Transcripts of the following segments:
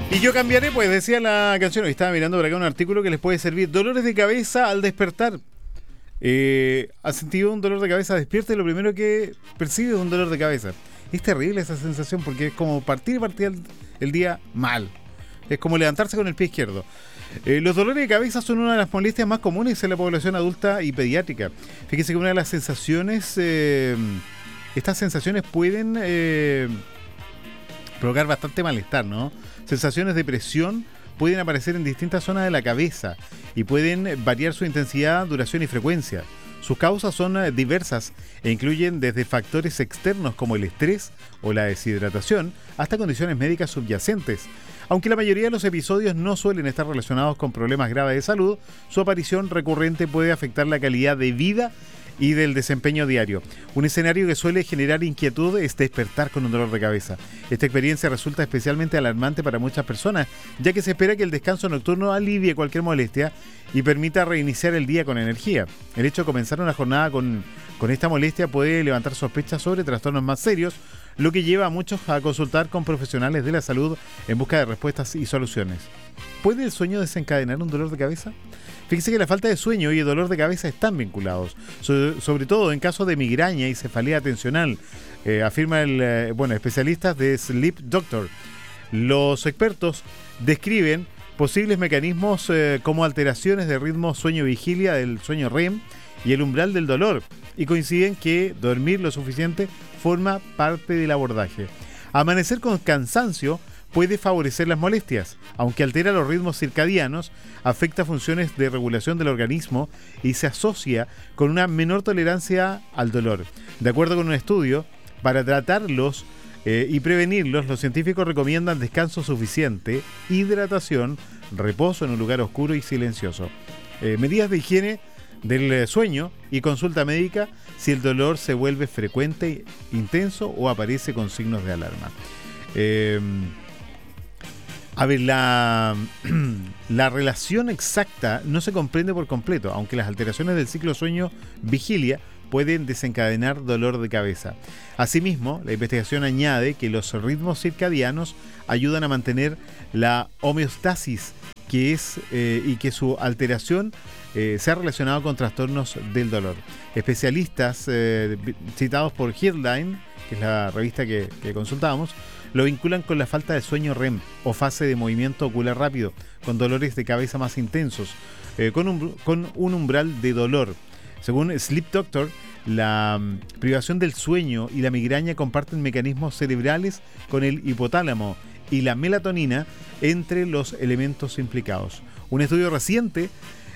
Y yo cambiaré, pues decía la canción, hoy estaba mirando por acá un artículo que les puede servir. Dolores de cabeza al despertar. ¿Has sentido un dolor de cabeza? Despierta y lo primero que percibe es un dolor de cabeza. Es terrible esa sensación porque es como partir el día mal. Es como levantarse con el pie izquierdo. Los dolores de cabeza son una de las molestias más comunes en la población adulta y pediátrica. Fíjese que una de las sensaciones, estas sensaciones pueden provocar bastante malestar, ¿no? Sensaciones de presión pueden aparecer en distintas zonas de la cabeza y pueden variar su intensidad, duración y frecuencia. Sus causas son diversas e incluyen desde factores externos como el estrés o la deshidratación hasta condiciones médicas subyacentes. Aunque la mayoría de los episodios no suelen estar relacionados con problemas graves de salud, su aparición recurrente puede afectar la calidad de vida y del desempeño diario. Un escenario que suele generar inquietud es despertar con un dolor de cabeza. Esta experiencia resulta especialmente alarmante para muchas personas, ya que se espera que el descanso nocturno alivie cualquier molestia y permita reiniciar el día con energía. El hecho de comenzar una jornada con esta molestia puede levantar sospechas sobre trastornos más serios, lo que lleva a muchos a consultar con profesionales de la salud en busca de respuestas y soluciones. ¿Puede el sueño desencadenar un dolor de cabeza? Fíjese que la falta de sueño y el dolor de cabeza están vinculados, sobre todo en casos de migraña y cefalea atencional, afirma especialistas de Sleep Doctor. Los expertos describen posibles mecanismos como alteraciones de ritmo sueño-vigilia del sueño REM y el umbral del dolor, y coinciden que dormir lo suficiente forma parte del abordaje. Amanecer con cansancio puede favorecer las molestias, aunque altera los ritmos circadianos, afecta funciones de regulación del organismo y se asocia con una menor tolerancia al dolor. De acuerdo con un estudio, para tratarlos y prevenirlos, los científicos recomiendan descanso suficiente, hidratación, reposo en un lugar oscuro y silencioso, medidas de higiene del sueño y consulta médica si el dolor se vuelve frecuente, intenso o aparece con signos de alarma. La relación exacta no se comprende por completo, aunque las alteraciones del ciclo sueño-vigilia pueden desencadenar dolor de cabeza. Asimismo, la investigación añade que los ritmos circadianos ayudan a mantener la homeostasis, y que su alteración se ha relacionado con trastornos del dolor. Especialistas citados por Headline, que es la revista que consultábamos, lo vinculan con la falta de sueño REM o fase de movimiento ocular rápido, con dolores de cabeza más intensos, con un umbral de dolor. Según Sleep Doctor, la privación del sueño y la migraña comparten mecanismos cerebrales con el hipotálamo y la melatonina entre los elementos implicados. Un estudio reciente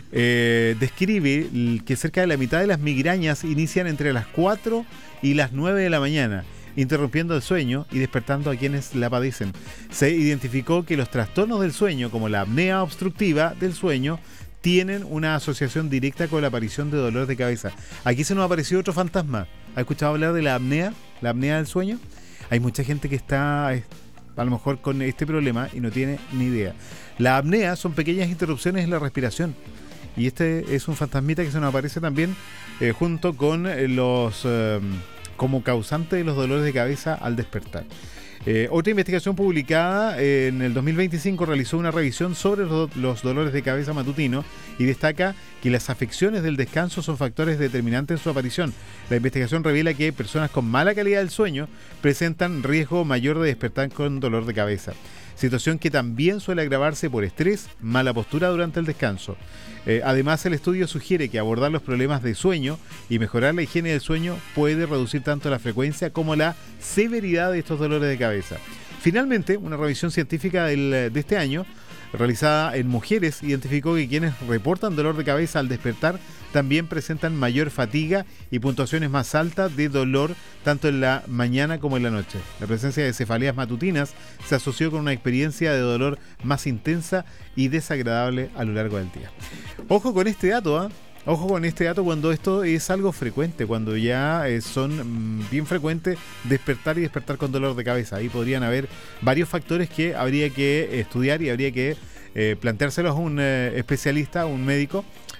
describe que cerca de la mitad de las migrañas inician entre las 4 y las 9 de la mañana, interrumpiendo el sueño y despertando a quienes la padecen. Se identificó que los trastornos del sueño, como la apnea obstructiva del sueño, tienen una asociación directa con la aparición de dolor de cabeza. Aquí se nos apareció otro fantasma. ¿Ha escuchado hablar de la apnea del sueño? Hay mucha gente que está a lo mejor con este problema y no tiene ni idea. La apnea son pequeñas interrupciones en la respiración. Y este es un fantasmita que se nos aparece también junto con los como causante de los dolores de cabeza al despertar. Otra investigación publicada en el 2025 realizó una revisión sobre los dolores de cabeza matutinos y destaca que las afecciones del descanso son factores determinantes en su aparición. La investigación revela que personas con mala calidad del sueño presentan riesgo mayor de despertar con dolor de cabeza, situación que también suele agravarse por estrés, mala postura durante el descanso. Además, el estudio sugiere que abordar los problemas de sueño y mejorar la higiene del sueño puede reducir tanto la frecuencia como la severidad de estos dolores de cabeza. Finalmente, una revisión científica de este año, realizada en mujeres, identificó que quienes reportan dolor de cabeza al despertar también presentan mayor fatiga y puntuaciones más altas de dolor tanto en la mañana como en la noche. La presencia de cefaleas matutinas se asoció con una experiencia de dolor más intensa y desagradable a lo largo del día. Ojo con este dato, Ojo con este dato cuando esto es algo frecuente, cuando ya son bien frecuentes despertar y despertar con dolor de cabeza. Ahí podrían haber varios factores que habría que estudiar y habría que planteárselos a un especialista, a un médico,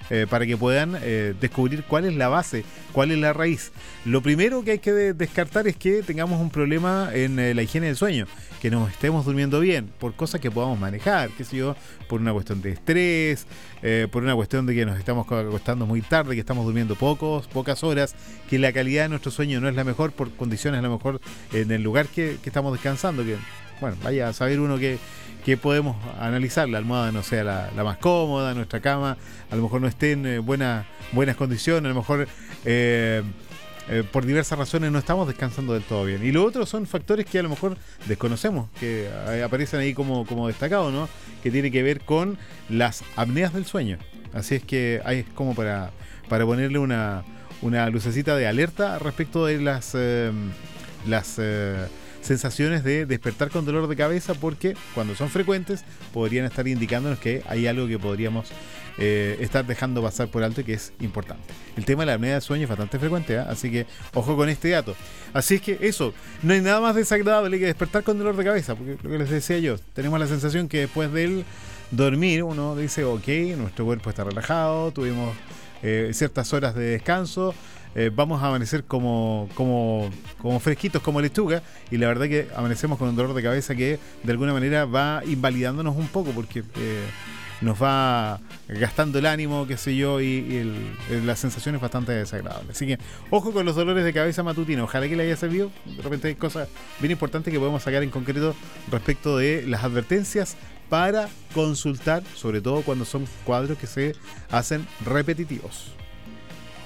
para que puedan descubrir cuál es la base, cuál es la raíz. Lo primero que hay que descartar es que tengamos un problema en la higiene del sueño, que nos estemos durmiendo bien, por cosas que podamos manejar, qué sé yo, por una cuestión de estrés, por una cuestión de que nos estamos acostando muy tarde, que estamos durmiendo pocas horas, que la calidad de nuestro sueño no es la mejor por condiciones a lo mejor en el lugar que estamos descansando, que bueno, vaya a saber uno que podemos analizar. La almohada no sea la más cómoda, nuestra cama a lo mejor no esté en buenas condiciones, a lo mejor por diversas razones no estamos descansando del todo bien. Y lo otro son factores que a lo mejor desconocemos, que aparecen ahí como destacados, ¿no? Que tiene que ver con las apneas del sueño. Así es que hay como para ponerle una lucecita de alerta respecto de las sensaciones de despertar con dolor de cabeza, porque cuando son frecuentes podrían estar indicándonos que hay algo que podríamos estar dejando pasar por alto y que es importante. El tema de la apnea del sueño es bastante frecuente, así que ojo con este dato. Así es que eso, no hay nada más desagradable que despertar con dolor de cabeza, porque lo que les decía yo, tenemos la sensación que después del dormir uno dice, ok, nuestro cuerpo está relajado, tuvimos ciertas horas de descanso, vamos a amanecer como fresquitos, como lechuga, y la verdad que amanecemos con un dolor de cabeza que de alguna manera va invalidándonos un poco, porque nos va gastando el ánimo, qué sé yo, y la sensación es bastante desagradable. Así que ojo con los dolores de cabeza matutinos. Ojalá que le haya servido. De repente hay cosas bien importantes que podemos sacar en concreto respecto de las advertencias para consultar, sobre todo cuando son cuadros que se hacen repetitivos.